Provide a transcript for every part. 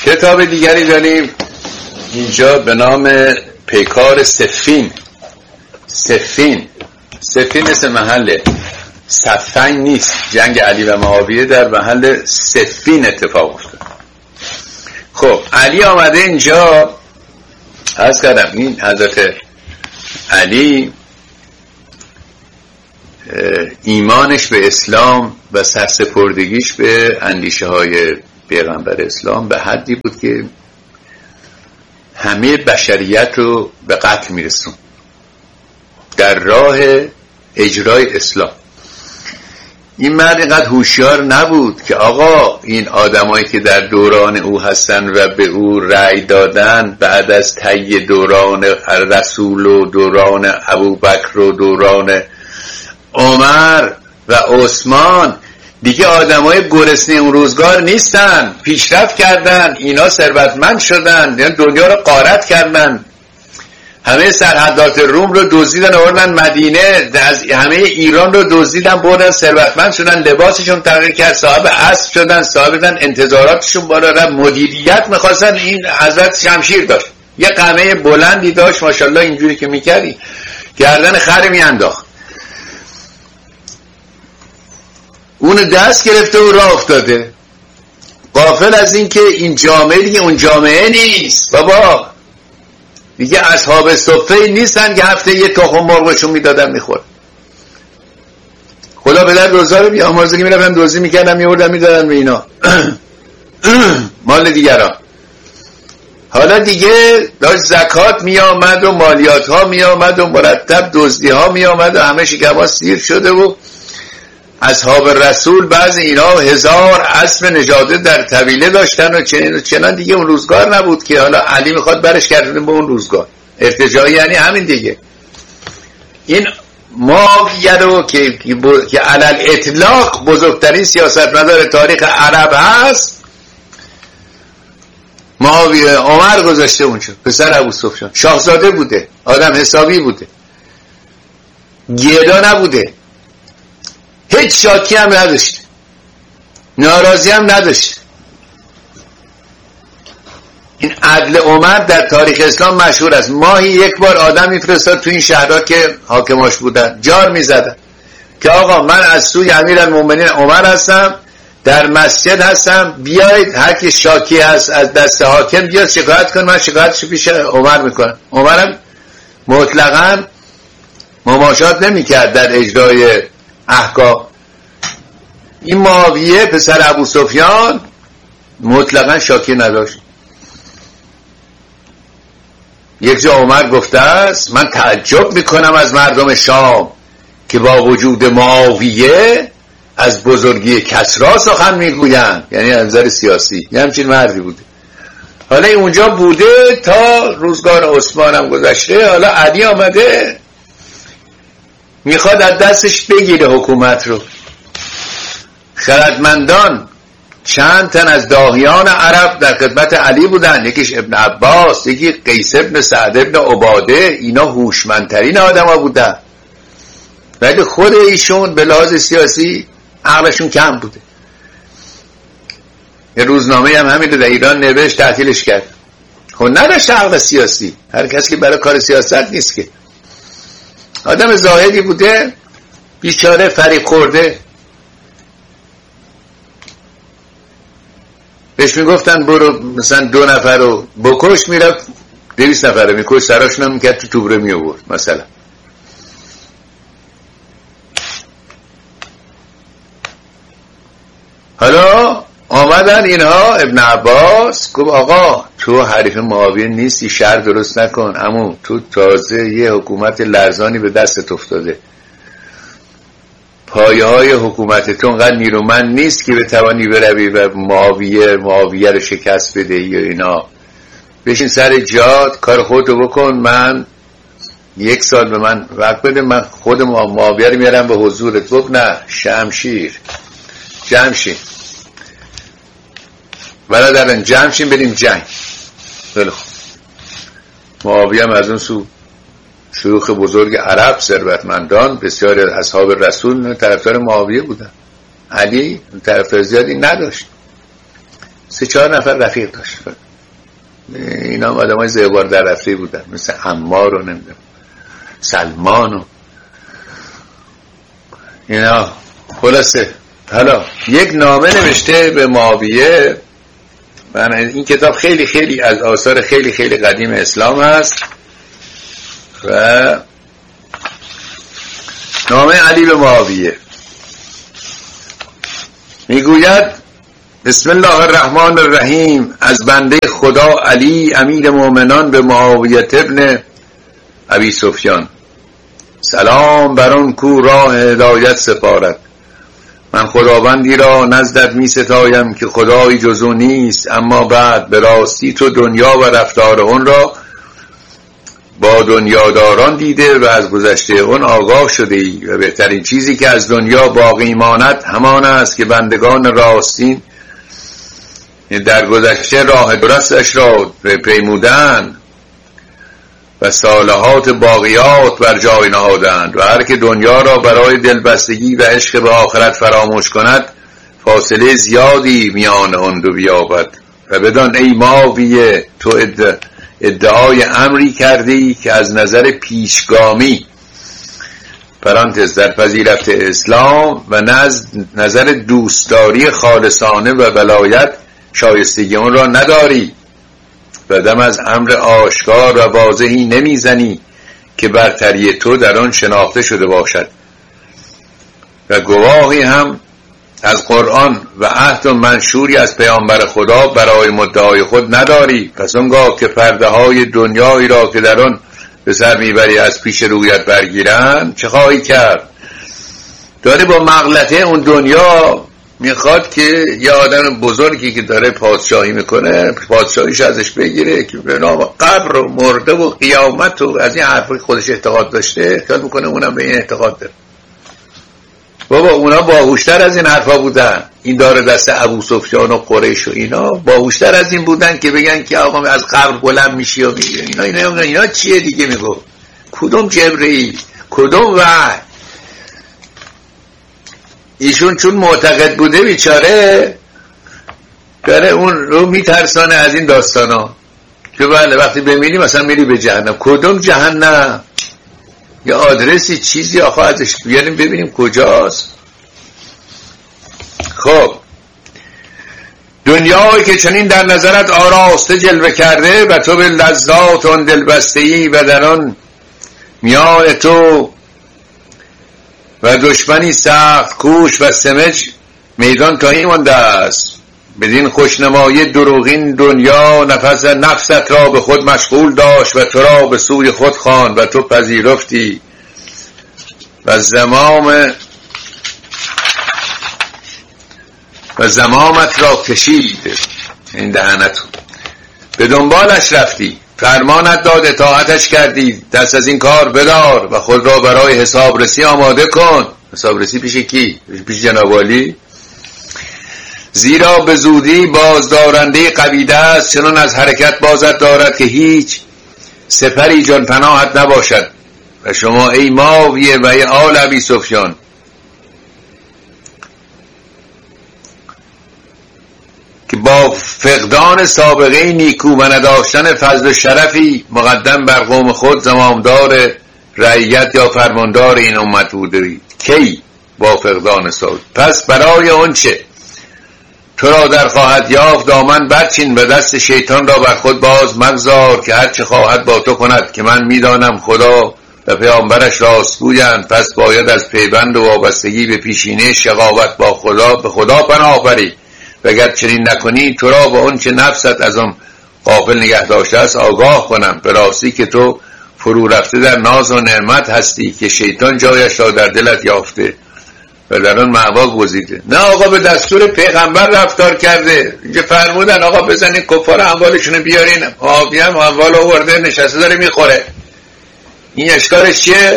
کتاب دیگری داریم اینجا به نام پیکار سفین. سفین مثل محل صفین نیست. جنگ علی و معاویه در محل سفین اتفاق افتاد. خب علی آمده اینجا، عرض کردم این حضرت علی ایمانش به اسلام و سرسپردگیش به اندیشه های پیغمبر اسلام به حدی بود که همه بشریت رو به قتل میرسون در راه اجرای اسلام. این مرد اینقدر هوشیار نبود که آقا این آدمایی که در دوران او هستن و به او رأی دادن بعد از طی دوران رسول و دوران ابوبکر و دوران عمر و عثمان دیگه آدمای گرسنه اون روزگار نیستن، پیشرفت کردن، اینا ثروتمند شدن، یعنی دنیا رو غارت کردن، همه سرحدات روم رو دزدیدن آوردن مدینه، از همه ایران رو دزدیدن بردن، ثروتمند شدن، لباسشون تغییر کرد، صاحب اسب شدن، صاحب انتظاراتشون بالا رفت، مدیریت می‌خواستن. این حضرت شمشیر داشت، یه قمه بلندی داشت ماشاءالله، اینجوری که می‌کردی گردن خر میانداخت، اون دست گرفته و راه افتاده، غافل از این که این جامعه دیگه اون جامعه نیست. بابا دیگه اصحاب صفه نیستن که هفته یه تخم مرغشون میدادن میخورد. خدا پدر روزا رو بیامرزه که میرفتن دوزی میکردن میوردن میدادن به اینا مال دیگران. حالا دیگه داشت زکات میامد و مالیات ها میامد و مرتب دزدی ها میامد و همه شکم‌ها سیر شده و اصحاب رسول بعض اینا 1000 اسب نژاده در طویله داشتن و چنان دیگه اون روزگار نبود که حالا علی میخواد برش گردونه به اون روزگار. ارتجاعی یعنی همین دیگه. این معاویه رو که علل اطلاق بزرگترین سیاستمدار تاریخ عرب هست، معاویه عمر گذاشته اونجا، پسر ابوسفیان، شاهزاده بوده، آدم حسابی بوده، گیدا نبوده، هیچ شاکی هم نداشت، ناراضی هم نداشت. این عدل عمر در تاریخ اسلام مشهور است. ماهی یک بار آدم میفرستاد تو این شهرها که حاکماش بودن، جار میزدن که آقا من از سوی امیرالمومنین عمر هستم، در مسجد هستم، بیایید هر کی شاکی هست از دست حاکم بیاد شکایت کن، من شکایتشو پیش عمر میکنم. عمرم مطلقاً مماشات نمیکرد در اجرای احکام. این معاویه پسر ابوسفیان مطلقاً شاکی نداشت. یک جا عمر گفته است من تعجب میکنم از مردم شام که با وجود معاویه از بزرگی کسری سخن میگویند، یعنی از نظر سیاسی. یه همچین مردی بوده. حالا اونجا بوده تا روزگار عثمان هم گذشته، حالا علی آمده میخواد از دستش بگیره حکومت رو. خردمندان چند تن از داهیان عرب در خدمت علی بودن، یکیش ابن عباس، یکی قیس ابن سعد ابن عباده، اینا هوشمندترین آدم ها بودن، ولی خود ایشون به لحاظ سیاسی عقلشون کم بوده. یه روزنامه هم همین رو در ایران نوشت، تعطیلش کرد. خب نداشت عقل سیاسی، هر کسی که برای کار سیاست نیست که. آدم زاهدی بوده، بیچاره فریب خورده. بهش میگفتن برو مثلا 2 نفر رو بکش، میرفت 200 نفر رو میکش، سراشون هم میکرد تو توبره میآورد مثلا. حالا آمدن اینها، ابن عباس گفت آقا تو حریف معاویه نیستی، شر درست نکن، اما تو تازه یه حکومت لرزانی به دستت افتاده، پایه های حکومت تو انقدر نیرومند نیست که بتوانی بروی و معاویه رو شکست بده یا اینا. بشین سر جات، کار خودتو بکن، من 1 سال به من وقت بده، من خود معاویه رو میارم به حضورت. گفت نه، شمشیر برادران جمشین بریم جنگ. خیلی خوب. معاویه هم از اون سو شیوخ بزرگ عرب، ثروتمندان، بسیاری از اصحاب رسول طرفدار معاویه بودن. علی طرفدار زیادی نداشت. 3-4 نفر رفیق داشت. اینا هم آدم های زیبار در رفته بودن، مثل عمار و نمیدونم سلمان و اینا. خلاصه حالا یک نامه نوشته به معاویه. این کتاب خیلی خیلی از آثار خیلی خیلی قدیم اسلام هست و نامه علی به معاویه میگوید: بسم الله الرحمن الرحیم. از بنده خدا علی امیر مومنان به معاویه ابن ابی سفیان. سلام بر آن کو راه هدایت سپارد. من خداوندی را نزدت می ستایم که خدایی جز او نیست، اما بعد به راستی تو دنیا و رفتار اون را با دنیاداران دیده و از گذشته اون آگاه شده ای و بهترین چیزی که از دنیا باقی ماند همان است که بندگان راستین در گذشته راه درستش را پیمودند و صالحات باقیات بر جای نهادند و هر که دنیا را برای دلبستگی و عشق به آخرت فراموش کند فاصله زیادی میان آن دو بیابد. و بدان ای معاویه تو ادعای امری کردی که از نظر پیشگامی پرانتز در پذیرفت اسلام و نظر دوستداری خالصانه و ولایت شایستگی اون را نداری و دم از امر آشکار و واضحی نمیزنی که برتری تو در آن شناخته شده باشد و گواهی هم از قرآن و عهد و منشوری از پیامبر خدا برای مدعای خود نداری. پس اونگاه که پرده های دنیایی را که در آن به سر میبری از پیش رویت برگیرند چه خواهی کرد؟ داره با مغلطه اون دنیا میخواد که یه آدم بزرگی که داره پادشاهی میکنه پادشاهیش ازش بگیره که به نام قبر و مرده و قیامت و از این حرفی خودش اعتقاد داشته خیال میکنه اونم به این اعتقاد داره. بابا اونا باهوشتر از این حرفا بودن. این داره دست ابو سفیان و قریش و اینا باهوشتر از این بودن که بگن که آقا از قبر بلند میشی و میگه اینا چیه دیگه. میگو کدوم جبرئیل کدوم وحی. ایشون چون معتقد بوده بیچاره داره اون رو میترسانه از این داستانا که بله وقتی بمیری مثلا میری به جهنم. کدوم جهنم؟ یه آدرسی چیزی آخه ازش بیاریم ببینیم کجاست. خب دنیایی که چنین در نظرت آراسته جلوه کرده و تو به لذات آن دلبسته‌ای و در آن میان تو و دشمنی سخت کوش و سمج میدان تایی مانده است. بدین خوشنمایی دروغین دنیا نفست را به خود مشغول داشت و تو را به سوی خود خواند و تو پذیرفتی و زمامت را کشید این دهنتو به دنبالش رفتی فرمانت داد اطاعتش کردی. دست از این کار بدار و خود را برای حسابرسی آماده کن. حسابرسی پیش کی؟ پیش جناب عالی. زیرا به زودی بازدارنده قبیله است چنان از حرکت بازت دارد که هیچ سپری جان پناهت نباشد. و شما ای معاویه و ای آل ابی سفیان که با فقدان سابقه نیکو و نداشتن فضل و شرفی مقدم بر قوم خود زمامدار رعیت یا فرماندار این امت بودید. کی با فقدان سابقه؟ پس برای اون چه تو را در خواهد یافت دامن برچین و دست شیطان را بر خود باز مگذار که هر چه خواهد با تو کند که من میدانم خدا و پیامبرش راستگویند. پس باید از پیوند و وابستگی به پیشینه شقاوت با خدا به خدا پناه بری و اگر چنین نکنی تو را با اون چه نفست از اون غافل نگه داشته است آگاه کنم. به راستی که تو فرو رفته در ناز و نعمت هستی که شیطان جایش را در دلت یافته و در آن مأوا گزیده. نه آقا به دستور پیغمبر رفتار کرده. اینجا فرمودن آقا بزنین کفار اموالشون بیارین. آبی هم اموال آورده نشسته داره میخوره. این اشکالش چیه؟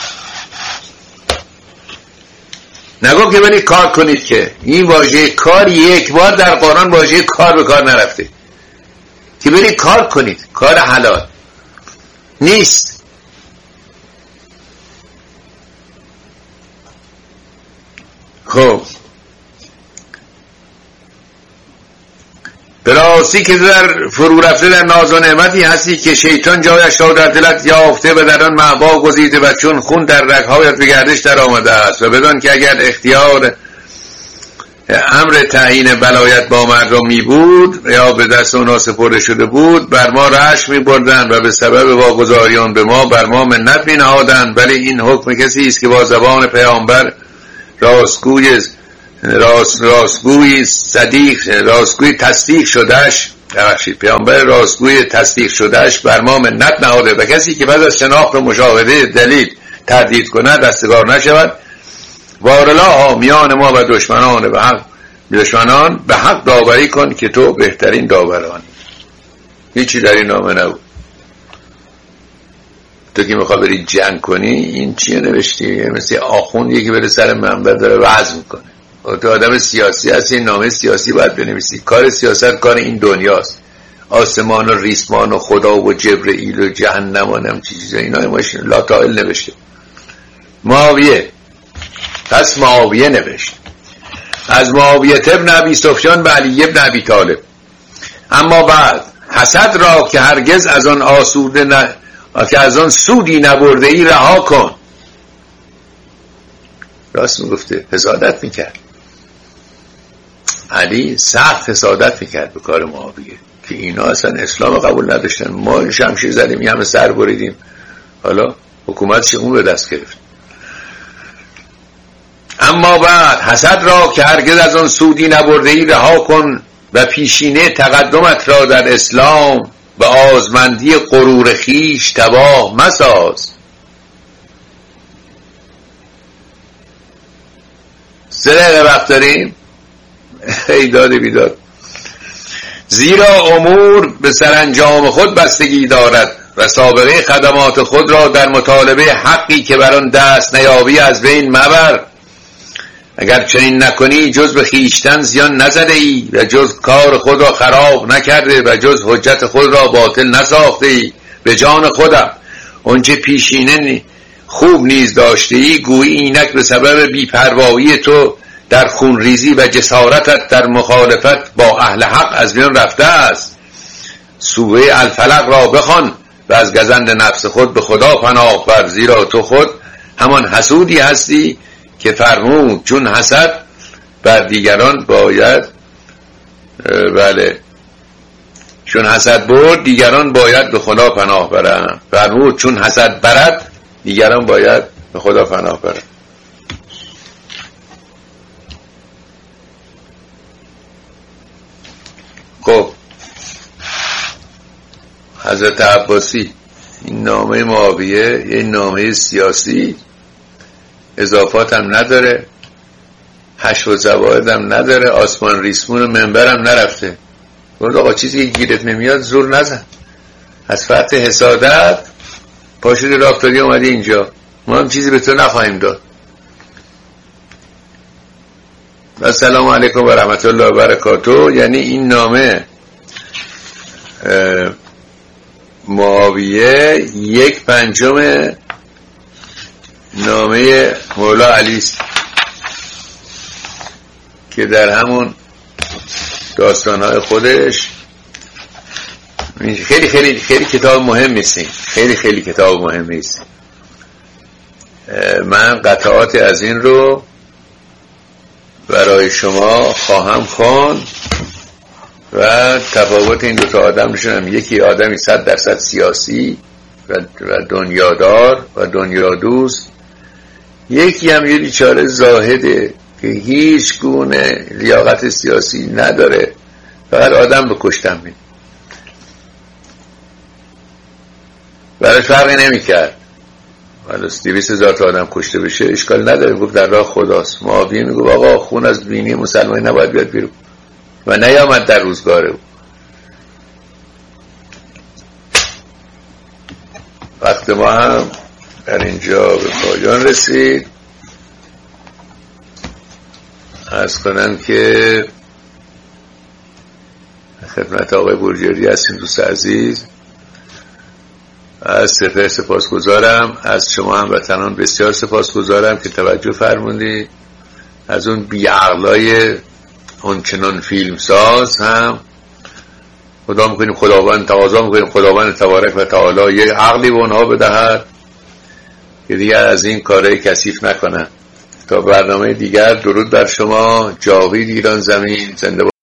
نگو که برید کار کنید که این واژه کار یک بار در قرآن واژه کار به کار نرفته که برید کار کنید. کار حلال نیست. خب به راستی که در فرو رفته در ناز و نعمتی هستی که شیطان جایش را در دلت یافته و در آن محبا گزیده و چون خون در رگ‌هایت به گردش در آمده است و بدان که اگر اختیار امر تعیین ولایت با مردم می بود یا به دست اونا سپرده شده بود، بر ما رشک می بردند و به سبب واگذاریان به ما بر ما منت می نهادند. ولی این حکم کسی است که با زبان پیامبر راستگوی تصدیق شدهش، پیامبر راستگوی تصدیق شدهش بر ما منت نهاده و کسی که بعد از شناخت و مشاهده دلیل تردید کند دستگار نشود. وارلا میان ما و دشمنان به حق داوری کن که تو بهترین داورانی. هیچی در این نامه نبود. تو که میخوای بری جنگ کنی این چیه نوشتی؟ مثل آخوندی که بره سر منبر داره وعظ میکنه. تو آدم سیاسی هستی، این نامه سیاسی باید بنویسی. کار سیاست کار این دنیاست. آسمان و ریسمان و خدا و جبرئیل و جهنم و نم چیزا اینا ماشین لاتائل نوشته. معاویه، پس معاویه نوشت از معاویه ابن ابی سفیان و علی ابن ابی طالب. اما بعد حسد را که هرگز از آن سودی نبرده ای رها کن. راست میگفته، حسادت میکرد. علی سخت حسادت میکرد به کار معاویه که اینا اصلا اسلام قبول نداشتن، ما شمشیر زدیم یه همه سر بریدیم، حالا حکومتش اون به دست گرفت. اما بعد حسد را که هرگز از آن سودی نبرده ای رها کن و پیشینه تقدمت را در اسلام به آزمندی غرور خیش تباه مساز. 3 دقیقه وقت داریم. ایداد بیداد. زیرا امور به سرانجام خود بستگی دارد و سابقه خدمات خود را در مطالبه حقی که بر آن دست نیابی از بین مبر. اگر چنین نکنی جز به خیشتن زیان نزده ای و جز کار خود را خراب نکرده و جز حجت خود را باطل نساخته ای. به جان خودم اونچه پیشینه خوب نیز داشته ای گویی اینک به سبب بی‌پروایی تو در خونریزی و جسارتت در مخالفت با اهل حق از میان رفته است. سوره الفلق را بخوان و از گزند نفس خود به خدا پناه بر، زیرا تو خود همان حسودی هستی که فرمود چون حسد بر دیگران باید چون حسد برد دیگران باید به خدا پناه برند. فرمود چون حسد برد دیگران باید به خدا پناه برند. خب حضرت عباسی این نامه معاویه یه نامه سیاسی، اضافات هم نداره، حشو و زواید هم نداره، آسمان ریسمون و منبر هم نرفته. گفت آقا چیزی که گیرت نمیاد زور نزن. از فتح حسادت پاشدی رافتادی اومدی اینجا، ما هم چیزی به تو نخواهیم داد. السلام علیکم و رحمت الله و برکاته. یعنی این نامه معاویه 1/5 نامه مولا علی است که در همون داستانهای خودش خیلی خیلی خیلی کتاب مهمی است. خیلی خیلی کتاب مهمی است. من قطعات از این رو برای شما خواهم خواند و تفاوت این دو تا آدم نشونم. یکی آدمی 100% سیاسی و دنیادار و دنیا دوست، یکی هم یه بیچاره زاهده که هیچ گونه لیاقت سیاسی نداره، فقط آدم بکشتن میده. برای فرقی نمی کرد ولی 200,000 تا آدم کشته بشه اشکال نداره، گفت در راه خداست. معاویه میگفت آقا خون از بینی مسلمانی نباید بیاد بیرون و نیامد در روزگاره. وقت ما هم در اینجا به پایان رسید. عرض کنم که خدمت آقای بورجری هستیم. دوست عزیز از سپر سپاسگزارم، از شما هموطنان بسیار سپاسگزارم که توجه فرمودید. از اون بیعقلای اونچنان فیلمساز هم خدا میکنیم خداوند تقاضا میکنیم خداوند تبارک و تعالی یه عقلی به اونها بدهد که دیگر از این کارهای کثیف نکنن. تا برنامه دیگر، درود بر شما. جاوید ایران زمین زنده.